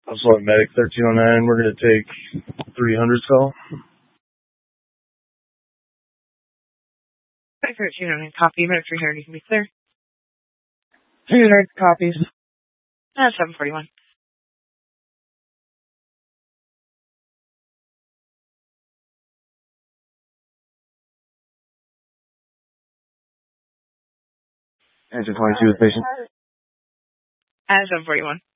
Also, Medic 1309, we're going to take 300 call. 1309, copy. Medic 300, you can be clear. 300 copies. 741. Engine 22 with patient. 741.